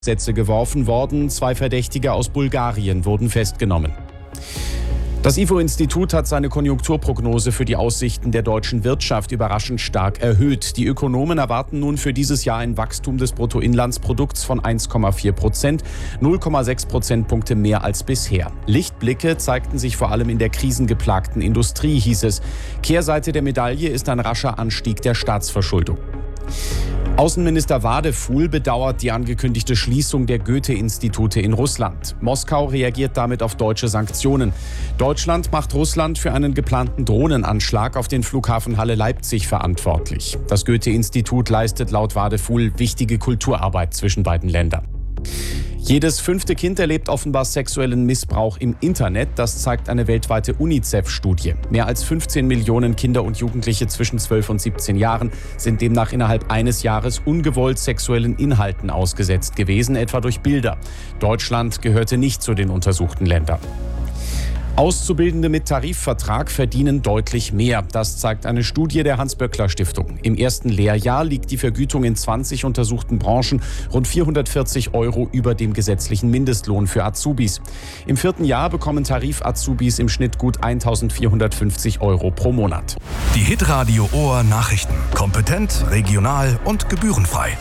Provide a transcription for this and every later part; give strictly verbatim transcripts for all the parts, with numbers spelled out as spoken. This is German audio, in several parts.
Sätze geworfen worden. Zwei Verdächtige aus Bulgarien wurden festgenommen. Das I F O-Institut hat seine Konjunkturprognose für die Aussichten der deutschen Wirtschaft überraschend stark erhöht. Die Ökonomen erwarten nun für dieses Jahr ein Wachstum des Bruttoinlandsprodukts von eins Komma vier Prozent, null Komma sechs Prozentpunkte mehr als bisher. Lichtblicke zeigten sich vor allem in der krisengeplagten Industrie, hieß es. Kehrseite der Medaille ist ein rascher Anstieg der Staatsverschuldung. Außenminister Wadefuhl bedauert die angekündigte Schließung der Goethe-Institute in Russland. Moskau reagiert damit auf deutsche Sanktionen. Deutschland macht Russland für einen geplanten Drohnenanschlag auf den Flughafen Halle-Leipzig verantwortlich. Das Goethe-Institut leistet laut Wadefuhl wichtige Kulturarbeit zwischen beiden Ländern. Jedes fünfte Kind erlebt offenbar sexuellen Missbrauch im Internet. Das zeigt eine weltweite UNICEF-Studie. Mehr als fünfzehn Millionen Kinder und Jugendliche zwischen zwölf und siebzehn Jahren sind demnach innerhalb eines Jahres ungewollt sexuellen Inhalten ausgesetzt gewesen, etwa durch Bilder. Deutschland gehörte nicht zu den untersuchten Ländern. Auszubildende mit Tarifvertrag verdienen deutlich mehr. Das zeigt eine Studie der Hans-Böckler-Stiftung. Im ersten Lehrjahr liegt die Vergütung in zwanzig untersuchten Branchen rund vierhundertvierzig Euro über dem gesetzlichen Mindestlohn für Azubis. Im vierten Jahr bekommen Tarif-Azubis im Schnitt gut eintausendvierhundertfünfzig Euro pro Monat. Die Hitradio Ohr Nachrichten. Kompetent, regional und gebührenfrei.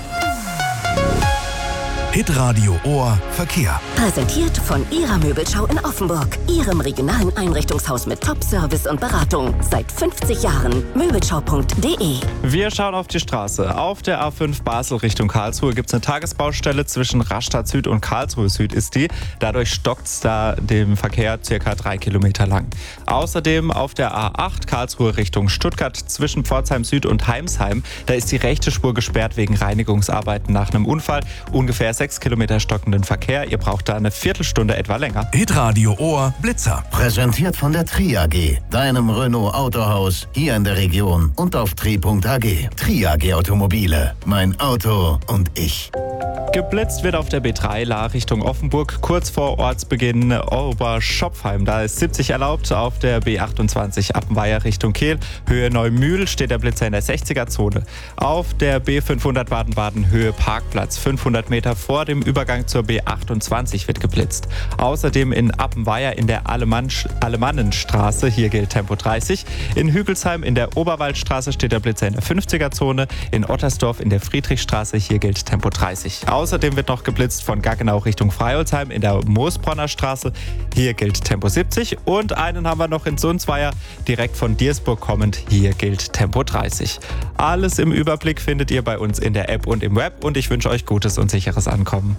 Hitradio Ohr Verkehr. Präsentiert von Ihrer Möbelschau in Offenburg. Ihrem regionalen Einrichtungshaus mit Top-Service und Beratung. Seit fünfzig Jahren. Möbelschau punkt de. Wir schauen auf die Straße. Auf der A fünf Basel Richtung Karlsruhe gibt es eine Tagesbaustelle zwischen Rastatt Süd und Karlsruhe Süd ist die. Dadurch stockt es da dem Verkehr circa drei Kilometer lang. Außerdem auf der A acht Karlsruhe Richtung Stuttgart zwischen Pforzheim Süd und Heimsheim. Da ist die rechte Spur gesperrt wegen Reinigungsarbeiten nach einem Unfall. Ungefähr sechs Kilometer stockenden Verkehr. Ihr braucht da eine Viertelstunde etwa länger. Hitradio Ohr Blitzer. Präsentiert von der Tri A G, deinem Renault Autohaus hier in der Region und auf tri punkt a g. Tri A G Automobile. Mein Auto und ich. Geblitzt wird auf der B drei La Richtung Offenburg, kurz vor Ortsbeginn Oberschopfheim. Da ist siebzig erlaubt. Auf der B achtundzwanzig Appenweier Richtung Kehl, Höhe Neumühl, steht der Blitzer in der sechziger-Zone. Auf der B fünfhundert Baden-Baden, Höhe Parkplatz, fünfhundert Meter vor dem Übergang zur B achtundzwanzig wird geblitzt. Außerdem in Appenweier in der Alemann- Alemannenstraße, hier gilt Tempo dreißig. In Hügelsheim in der Oberwaldstraße steht der Blitzer in der fünfziger-Zone. In Ottersdorf in der Friedrichstraße, hier gilt Tempo dreißig. Außerdem wird noch geblitzt von Gaggenau Richtung Freiholzheim in der Moosbronner Straße. Hier gilt Tempo siebzig. Und einen haben wir noch in Sundsweier, direkt von Diersburg kommend. Hier gilt Tempo dreißig. Alles im Überblick findet ihr bei uns in der App und im Web. Und ich wünsche euch gutes und sicheres Ankommen.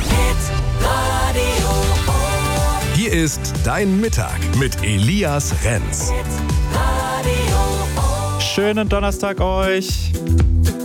Hier ist dein Mittag mit Elias Renz. Schönen Donnerstag euch.